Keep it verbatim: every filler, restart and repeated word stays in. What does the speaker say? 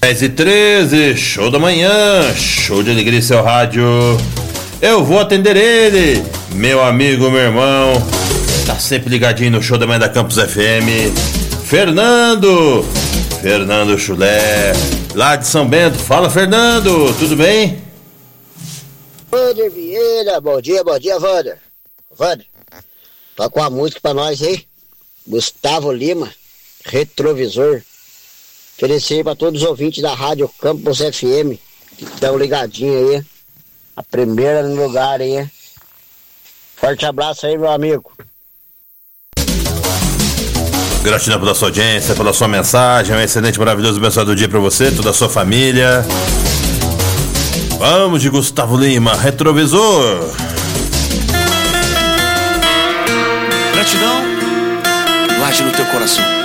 dez e treze, show da manhã, show de alegria, seu rádio. Eu vou atender ele, meu amigo, meu irmão, tá sempre ligadinho no show da manhã da Campus F M, Fernando, Fernando Chulé, lá de São Bento. Fala, Fernando, tudo bem? Wander Vieira, bom dia, bom dia, Wander. Wander, toca uma música pra nós aí. Gustavo Lima, Retrovisor. Oferecer para todos os ouvintes da Rádio Campus F M que estão ligadinhos aí. A primeira no lugar aí. Forte abraço aí, meu amigo. Gratidão pela sua audiência, pela sua mensagem. Um excelente, maravilhoso, abençoado dia para você, toda a sua família. Vamos de Gustavo Lima, Retrovisor. Gratidão, guarde no teu coração.